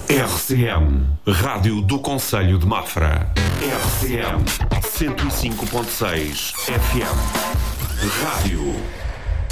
RCM, Rádio do Concelho de Mafra. RCM 105.6 FM. Rádio